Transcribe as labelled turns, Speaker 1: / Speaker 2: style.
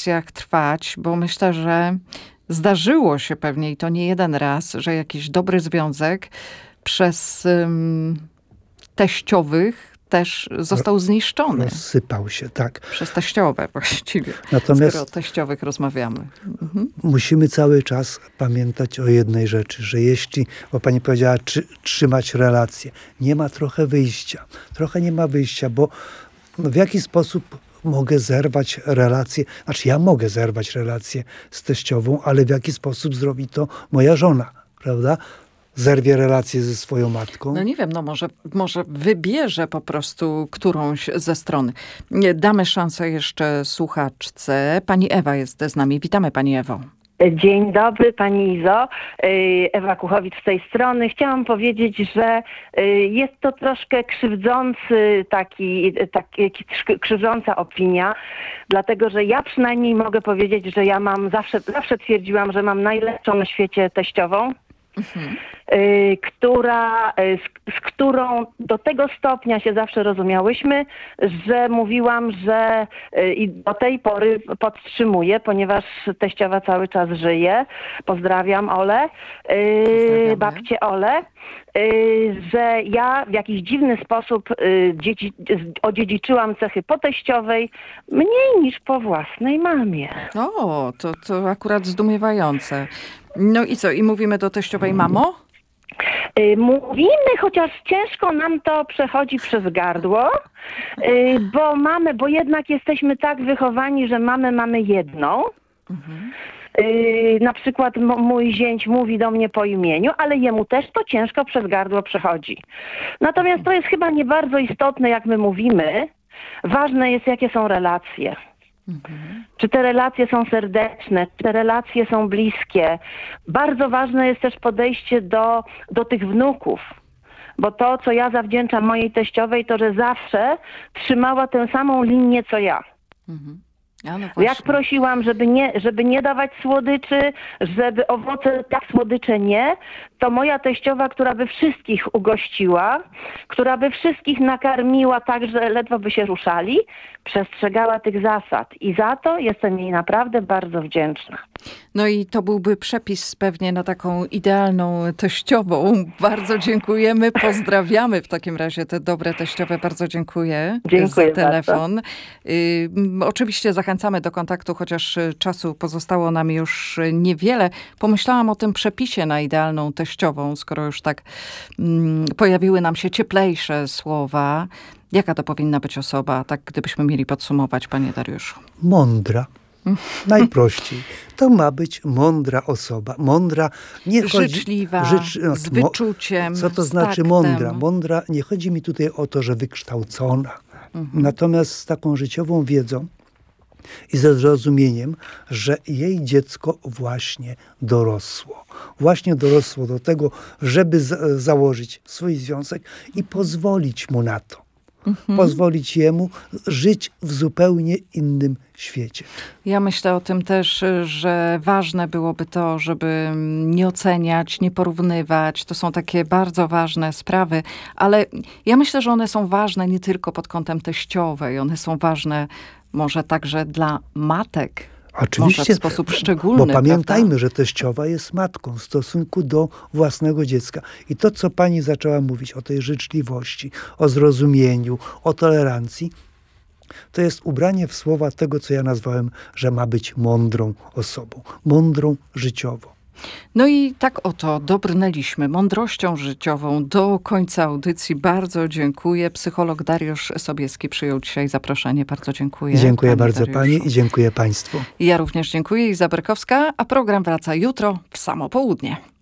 Speaker 1: relacjach trwać, bo myślę, że zdarzyło się pewnie i to nie jeden raz, że jakiś dobry związek przez teściowych też został zniszczony.
Speaker 2: Rozsypał się, tak.
Speaker 1: Przez teściowe właściwie,
Speaker 2: Natomiast
Speaker 1: skoro o teściowych rozmawiamy.
Speaker 2: musimy cały czas pamiętać o jednej rzeczy, że jeśli, bo pani powiedziała, trzymać relacje, nie ma trochę wyjścia. Trochę nie ma wyjścia, bo w jaki sposób mogę zerwać relacje, znaczy ja mogę zerwać relacje z teściową, ale w jaki sposób zrobi to moja żona, prawda? Zerwie relacje ze swoją matką.
Speaker 1: No nie wiem, może wybierze po prostu którąś ze stron. Damy szansę jeszcze słuchaczce. Pani Ewa jest z nami. Witamy pani Ewo.
Speaker 3: Dzień dobry pani Izo. Ewa Kuchowicz z tej strony. Chciałam powiedzieć, że jest to troszkę krzywdząca opinia, dlatego że ja przynajmniej mogę powiedzieć, że ja mam zawsze twierdziłam, że mam najlepszą na świecie teściową. Z którą do tego stopnia się zawsze rozumiałyśmy, że mówiłam, że i do tej pory podtrzymuję, ponieważ teściowa cały czas żyje. Pozdrawiam Olę, babcię Olę, że ja w jakiś dziwny sposób odziedziczyłam cechy po teściowej mniej niż po własnej mamie.
Speaker 1: O, to akurat zdumiewające. No i co? I mówimy do teściowej: mamo?
Speaker 3: Mówimy, chociaż ciężko nam to przechodzi przez gardło, bo jednak jesteśmy tak wychowani, że mamy jedną. Na przykład mój zięć mówi do mnie po imieniu, ale jemu też to ciężko przez gardło przechodzi. Natomiast to jest chyba nie bardzo istotne, jak my mówimy. Ważne jest, jakie są relacje. Czy te relacje są serdeczne, czy te relacje są bliskie. Bardzo ważne jest też podejście do tych wnuków. Bo to, co ja zawdzięczam mojej teściowej, to, że zawsze trzymała tę samą linię, co ja. No jak prosiłam, żeby nie dawać słodyczy, żeby owoce tak, słodycze nie, to moja teściowa, która by wszystkich ugościła, która by wszystkich nakarmiła tak, że ledwo by się ruszali, przestrzegała tych zasad. I za to jestem jej naprawdę bardzo wdzięczna.
Speaker 1: No i to byłby przepis pewnie na taką idealną teściową. Bardzo dziękujemy, pozdrawiamy w takim razie te dobre teściowe. Bardzo dziękuję za telefon. Oczywiście zachęcamy do kontaktu, chociaż czasu pozostało nam już niewiele. Pomyślałam o tym przepisie na idealną teściową, skoro już tak pojawiły nam się cieplejsze słowa. Jaka to powinna być osoba, tak gdybyśmy mieli podsumować, panie Dariuszu?
Speaker 2: Mądra. Najprościej. To ma być mądra osoba. Mądra, nie chodzi...
Speaker 1: Życzliwa, z wyczuciem,
Speaker 2: co to znaczy
Speaker 1: taktem.
Speaker 2: mądra? Mądra, nie chodzi mi tutaj o to, że wykształcona. Natomiast z taką życiową wiedzą i ze zrozumieniem, że jej dziecko właśnie dorosło. Właśnie dorosło do tego, żeby założyć swój związek i pozwolić mu na to. Pozwolić jemu żyć w zupełnie innym świecie.
Speaker 1: Ja myślę o tym też, że ważne byłoby to, żeby nie oceniać, nie porównywać. To są takie bardzo ważne sprawy, ale ja myślę, że one są ważne nie tylko pod kątem teściowej. One są ważne może także dla matek.
Speaker 2: Oczywiście,
Speaker 1: może w sposób szczególny.
Speaker 2: Bo pamiętajmy,
Speaker 1: prawda?
Speaker 2: że teściowa jest matką w stosunku do własnego dziecka. I to, co pani zaczęła mówić o tej życzliwości, o zrozumieniu, o tolerancji, to jest ubranie w słowa tego, co ja nazwałem, że ma być mądrą osobą. Mądrą życiowo.
Speaker 1: No i tak oto dobrnęliśmy mądrością życiową do końca audycji. Bardzo dziękuję. Psycholog Dariusz Sobieski przyjął dzisiaj zaproszenie. Bardzo dziękuję.
Speaker 2: Dziękuję bardzo pani i dziękuję państwu.
Speaker 1: Ja również dziękuję. Iza Berkowska, a program wraca jutro w samo południe.